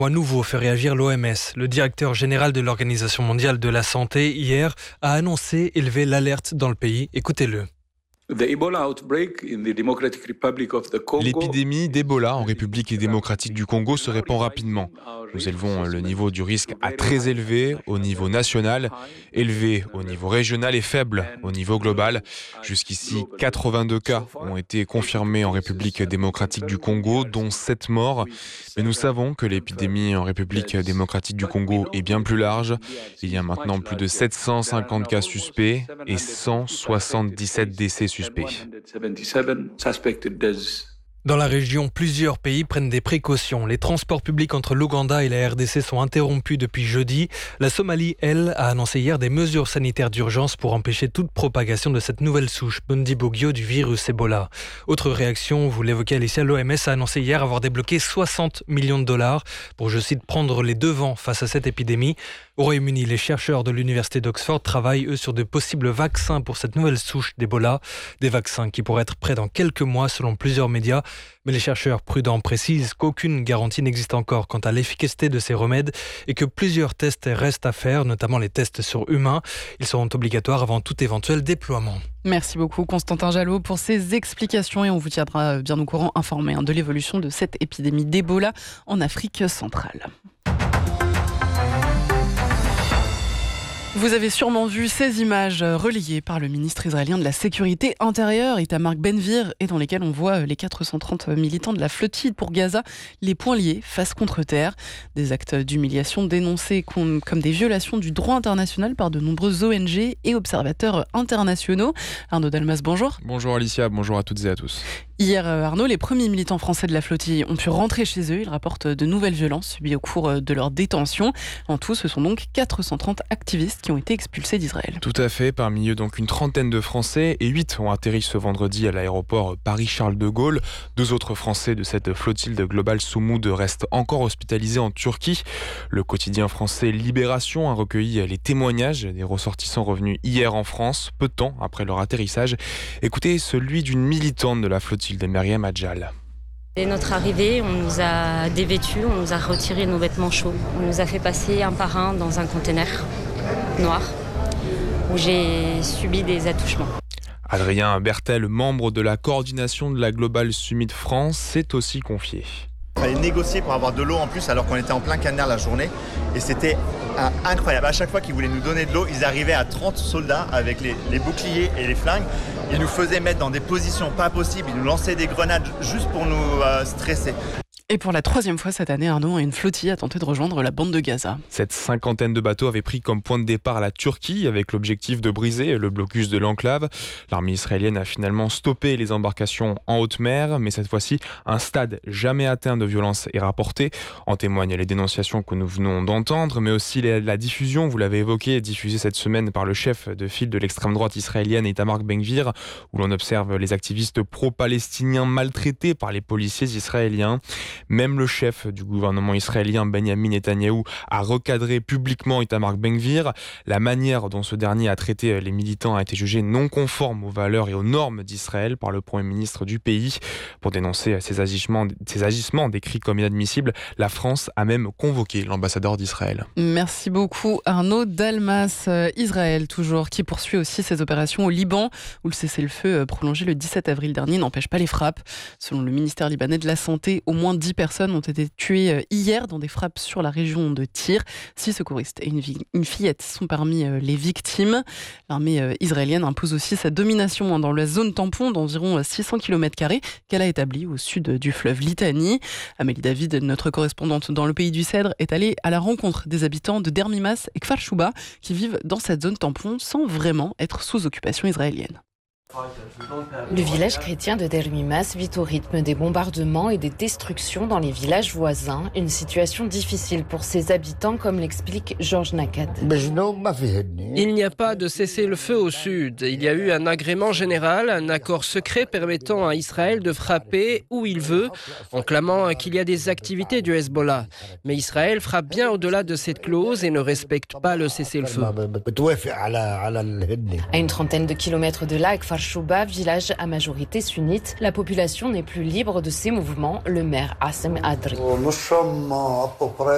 À nouveau fait réagir l'OMS. Le directeur général de l'Organisation mondiale de la santé, hier, a annoncé élever l'alerte dans le pays. Écoutez-le. L'épidémie d'Ebola en République démocratique du Congo se répand rapidement. Nous élevons le niveau du risque à très élevé au niveau national, élevé au niveau régional et faible au niveau global. Jusqu'ici, 82 cas ont été confirmés en République démocratique du Congo, dont 7 morts. Mais nous savons que l'épidémie en République démocratique du Congo est bien plus large. Il y a maintenant plus de 750 cas suspects et 177 décès suspects. Dans la région, plusieurs pays prennent des précautions. Les transports publics entre l'Ouganda et la RDC sont interrompus depuis jeudi. La Somalie, elle, a annoncé hier des mesures sanitaires d'urgence pour empêcher toute propagation de cette nouvelle souche Bundibugyo du virus Ebola. Autre réaction, vous l'évoquez Alicia, l'OMS a annoncé hier avoir débloqué 60 millions de dollars pour, je cite, prendre les devants face à cette épidémie. Au Royaume-Uni, les chercheurs de l'université d'Oxford travaillent, eux, sur de possibles vaccins pour cette nouvelle souche d'Ebola. Des vaccins qui pourraient être prêts dans quelques mois, selon plusieurs médias. Mais les chercheurs prudents précisent qu'aucune garantie n'existe encore quant à l'efficacité de ces remèdes et que plusieurs tests restent à faire, notamment les tests sur humains. Ils seront obligatoires avant tout éventuel déploiement. Merci beaucoup Constantin Jalot pour ces explications et on vous tiendra bien au courant informé de l'évolution de cette épidémie d'Ebola en Afrique centrale. Vous avez sûrement vu ces images relayées par le ministre israélien de la Sécurité intérieure, Itamar Ben-Gvir, et dans lesquelles on voit les 430 militants de la flottille pour Gaza, les poings liés, face contre terre. Des actes d'humiliation dénoncés comme des violations du droit international par de nombreuses ONG et observateurs internationaux. Arnaud Dalmas, bonjour. Bonjour Alicia, bonjour à toutes et à tous. Hier, Arnaud, les premiers militants français de la flottille ont pu rentrer chez eux. Ils rapportent de nouvelles violences subies au cours de leur détention. En tout, ce sont donc 430 activistes qui ont été expulsés d'Israël. Tout à fait, parmi eux donc une trentaine de Français et 8 ont atterri ce vendredi à l'aéroport Paris-Charles de Gaulle. 2 autres Français de cette flottille de Global Sumud restent encore hospitalisés en Turquie. Le quotidien français Libération a recueilli les témoignages des ressortissants revenus hier en France, peu de temps après leur atterrissage. Écoutez celui d'une militante de la flottille de Myriam Adjal. Dès notre arrivée, on nous a dévêtus, on nous a retiré nos vêtements chauds. On nous a fait passer un par un dans un conteneur noir où j'ai subi des attouchements. Adrien Bertel, membre de la coordination de la Global Summit France, s'est aussi confié. Il fallait négocier pour avoir de l'eau en plus alors qu'on était en plein cagnard la journée et c'était incroyable. À chaque fois qu'ils voulaient nous donner de l'eau, ils arrivaient à 30 soldats avec les boucliers et les flingues. Ils nous faisaient mettre dans des positions pas possibles, ils nous lançaient des grenades juste pour nous stresser. Et pour la 3e fois cette année, Arnaud, une flottille a tenté de rejoindre la bande de Gaza. Cette cinquantaine de bateaux avait pris comme point de départ la Turquie avec l'objectif de briser le blocus de l'enclave. L'armée israélienne a finalement stoppé les embarcations en haute mer, mais cette fois-ci, un stade jamais atteint de violence est rapporté. En témoignent les dénonciations que nous venons d'entendre, mais aussi la diffusion, vous l'avez évoqué, diffusée cette semaine par le chef de file de l'extrême droite israélienne, Itamar Ben-Gvir, où l'on observe les activistes pro-palestiniens maltraités par les policiers israéliens. Même le chef du gouvernement israélien, Benjamin Netanyahou, a recadré publiquement Itamar Ben-Gvir. La manière dont ce dernier a traité les militants a été jugée non conforme aux valeurs et aux normes d'Israël par le Premier ministre du pays. Pour dénoncer ces agissements décrits comme inadmissibles, la France a même convoqué l'ambassadeur d'Israël. Merci beaucoup Arnaud Dalmas. Israël toujours, qui poursuit aussi ses opérations au Liban, où le cessez-le-feu prolongé le 17 avril dernier n'empêche pas les frappes. Selon le ministère libanais de la Santé, au moins 10 personnes ont été tuées hier dans des frappes sur la région de Tyr. 6 secouristes et une fillette sont parmi les victimes. L'armée israélienne impose aussi sa domination dans la zone tampon d'environ 600 km² qu'elle a établie au sud du fleuve Litani. Amélie David, notre correspondante dans le pays du Cèdre, est allée à la rencontre des habitants de Dermimas et Kfar Shouba qui vivent dans cette zone tampon sans vraiment être sous occupation israélienne. Le village chrétien de Dermimas vit au rythme des bombardements et des destructions dans les villages voisins. Une situation difficile pour ses habitants, comme l'explique Georges Nakad. Il n'y a pas de cessez-le-feu au sud. Il y a eu un agrément général, un accord secret permettant à Israël de frapper où il veut, en clamant qu'il y a des activités du Hezbollah. Mais Israël frappe bien au-delà de cette clause et ne respecte pas le cessez-le-feu. À une trentaine de kilomètres de là, Kfar Shouba, village à majorité sunnite, la population n'est plus libre de ses mouvements. Le maire Assem Adri.